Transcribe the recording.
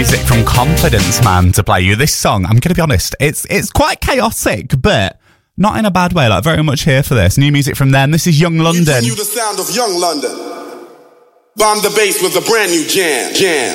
Music from Confidence Man to play you. This song, I'm going to be honest, it's quite chaotic, but not in a bad way. Like, very much here for this. New music from them. This is Young London. We bring you the sound of Young London. Bomb the bass with a brand new jam.